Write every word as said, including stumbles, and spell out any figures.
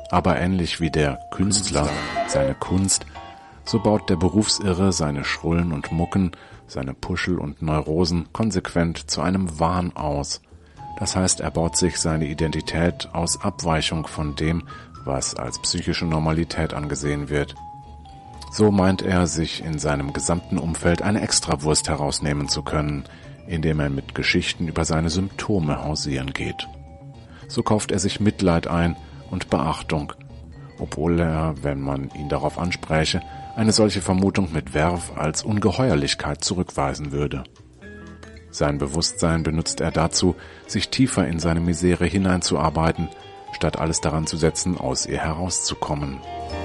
Aber ähnlich wie der Künstler seine Kunst, so baut der Berufsirre seine Schrullen und Mucken, seine Puschel und Neurosen konsequent zu einem Wahn aus. Das heißt, er baut sich seine Identität aus Abweichung von dem, was als psychische Normalität angesehen wird. So meint er, sich in seinem gesamten Umfeld eine Extrawurst herausnehmen zu können, indem er mit Geschichten über seine Symptome hausieren geht. So kauft er sich Mitleid ein und Beachtung, obwohl er, wenn man ihn darauf anspräche, eine solche Vermutung mit Verve als Ungeheuerlichkeit zurückweisen würde. Sein Bewusstsein benutzt er dazu, sich tiefer in seine Misere hineinzuarbeiten, statt alles daran zu setzen, aus ihr herauszukommen.